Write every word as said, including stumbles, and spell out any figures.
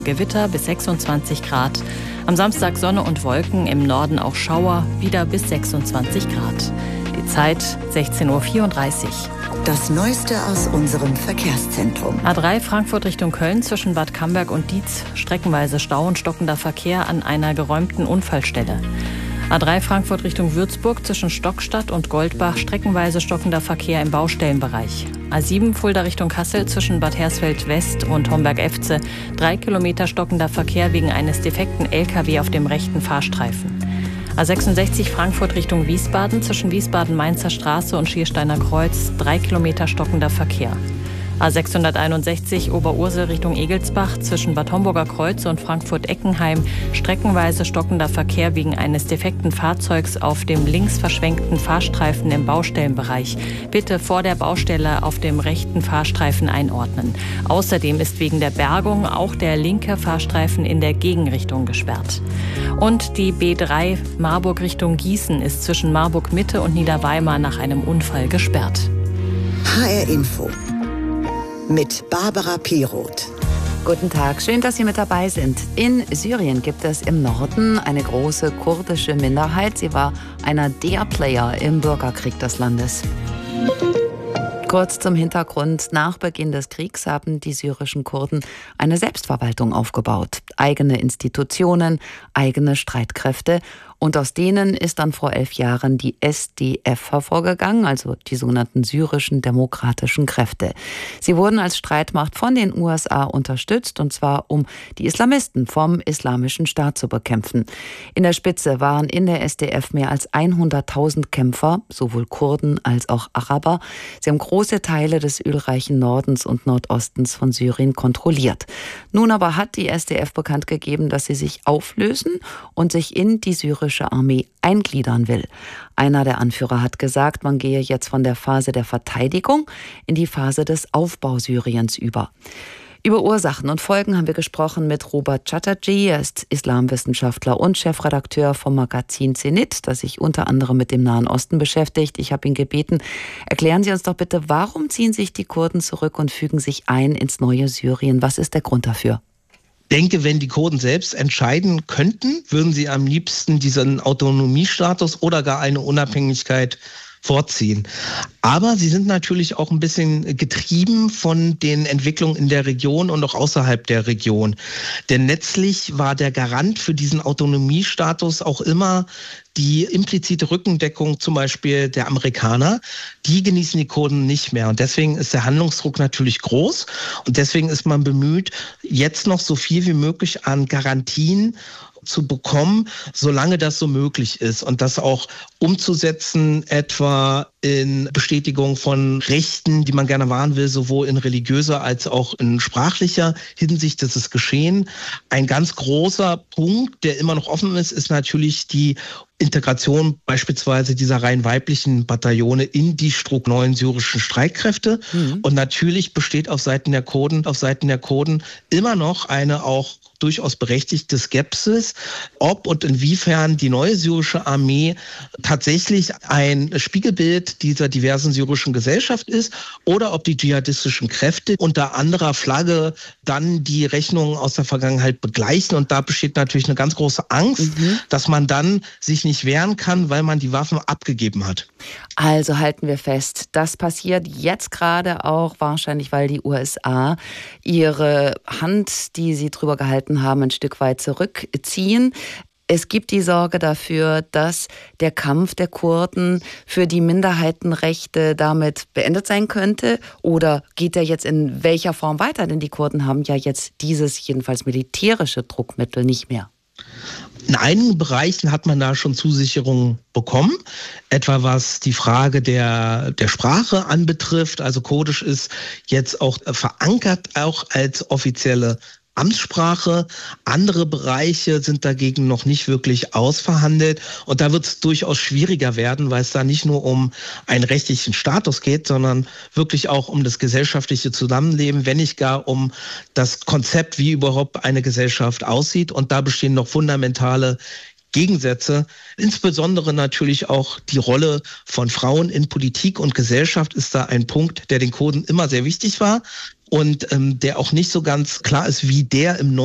Gewitter bis sechsundzwanzig Grad. Am Samstag Sonne und Wolken, im Norden auch Schauer, wieder bis sechsundzwanzig Grad. Die Zeit sechzehn Uhr vierunddreißig. Das Neueste aus unserem Verkehrszentrum. A drei Frankfurt Richtung Köln zwischen Bad Camberg und Dietz. Streckenweise Stau und stockender Verkehr an einer geräumten Unfallstelle. A drei Frankfurt Richtung Würzburg zwischen Stockstadt und Goldbach. Streckenweise stockender Verkehr im Baustellenbereich. A sieben Fulda Richtung Kassel zwischen Bad Hersfeld West und Homberg-Efze. Drei Kilometer stockender Verkehr wegen eines defekten L K W auf dem rechten Fahrstreifen. A sechsundsechzig Frankfurt Richtung Wiesbaden zwischen Wiesbaden-Mainzer Straße und Schiersteiner Kreuz. Drei Kilometer stockender Verkehr. A sechshunderteinundsechzig Oberursel Richtung Egelsbach zwischen Bad Homburger Kreuz und Frankfurt-Eckenheim. Streckenweise stockender Verkehr wegen eines defekten Fahrzeugs auf dem links verschwenkten Fahrstreifen im Baustellenbereich. Bitte vor der Baustelle auf dem rechten Fahrstreifen einordnen. Außerdem ist wegen der Bergung auch der linke Fahrstreifen in der Gegenrichtung gesperrt. Und die B drei Marburg Richtung Gießen ist zwischen Marburg Mitte und Niederweimar nach einem Unfall gesperrt. H R Info mit Barbara Piroth. Guten Tag, schön, dass Sie mit dabei sind. In Syrien gibt es im Norden eine große kurdische Minderheit. Sie war einer der Player im Bürgerkrieg des Landes. Kurz zum Hintergrund. Nach Beginn des Kriegs haben die syrischen Kurden eine Selbstverwaltung aufgebaut. Eigene Institutionen, eigene Streitkräfte. Und aus denen ist dann vor elf Jahren die S D F hervorgegangen, also die sogenannten syrischen demokratischen Kräfte. Sie wurden als Streitmacht von den U S A unterstützt, und zwar um die Islamisten vom Islamischen Staat zu bekämpfen. In der Spitze waren in der S D F mehr als hunderttausend Kämpfer, sowohl Kurden als auch Araber. Sie haben große Teile des ölreichen Nordens und Nordostens von Syrien kontrolliert. Nun aber hat die S D F bekannt gegeben, dass sie sich auflösen und sich in die syrische Armee eingliedern will. Einer der Anführer hat gesagt, man gehe jetzt von der Phase der Verteidigung in die Phase des Aufbaus Syriens über. Über Ursachen und Folgen haben wir gesprochen mit Robert Chatterjee. Er ist Islamwissenschaftler und Chefredakteur vom Magazin Zenit, das sich unter anderem mit dem Nahen Osten beschäftigt. Ich habe ihn gebeten, erklären Sie uns doch bitte, warum ziehen sich die Kurden zurück und fügen sich ein ins neue Syrien? Was ist der Grund dafür? Ich denke, wenn die Kurden selbst entscheiden könnten, würden sie am liebsten diesen Autonomiestatus oder gar eine Unabhängigkeit vorziehen. Aber sie sind natürlich auch ein bisschen getrieben von den Entwicklungen in der Region und auch außerhalb der Region. Denn letztlich war der Garant für diesen Autonomiestatus auch immer die implizite Rückendeckung zum Beispiel der Amerikaner. Die genießen die Kurden nicht mehr. Und deswegen ist der Handlungsdruck natürlich groß. Und deswegen ist man bemüht, jetzt noch so viel wie möglich an Garantien zu bekommen, solange das so möglich ist, und das auch umzusetzen, etwa in Bestätigung von Rechten, die man gerne wahren will, sowohl in religiöser als auch in sprachlicher Hinsicht. Das ist geschehen. Ein ganz großer Punkt, der immer noch offen ist, ist natürlich die Integration beispielsweise dieser rein weiblichen Bataillone in die Struktur neuen syrischen Streitkräfte. Mhm. Und natürlich besteht auf Seiten der Kurden, auf Seiten der Kurden immer noch eine auch durchaus berechtigte Skepsis, ob und inwiefern die neue syrische Armee tatsächlich ein Spiegelbild dieser diversen syrischen Gesellschaft ist oder ob die dschihadistischen Kräfte unter anderer Flagge dann die Rechnungen aus der Vergangenheit begleichen. Und da besteht natürlich eine ganz große Angst, mhm. dass man dann sich nicht wehren kann, weil man die Waffen abgegeben hat. Also halten wir fest, das passiert jetzt gerade auch wahrscheinlich, weil die U S A ihre Hand, die sie drüber gehalten haben, ein Stück weit zurückziehen. Es gibt die Sorge dafür, dass der Kampf der Kurden für die Minderheitenrechte damit beendet sein könnte. Oder geht er jetzt in welcher Form weiter? Denn die Kurden haben ja jetzt dieses jedenfalls militärische Druckmittel nicht mehr. In einigen Bereichen hat man da schon Zusicherungen bekommen, etwa was die Frage der, der Sprache anbetrifft. Also Kurdisch ist jetzt auch verankert, auch als offizielle Amtssprache. Andere Bereiche sind dagegen noch nicht wirklich ausverhandelt. Und da wird es durchaus schwieriger werden, weil es da nicht nur um einen rechtlichen Status geht, sondern wirklich auch um das gesellschaftliche Zusammenleben, wenn nicht gar um das Konzept, wie überhaupt eine Gesellschaft aussieht. Und da bestehen noch fundamentale Gegensätze. Insbesondere natürlich auch die Rolle von Frauen in Politik und Gesellschaft ist da ein Punkt, der den Kurden immer sehr wichtig war und ähm, der auch nicht so ganz klar ist, wie der im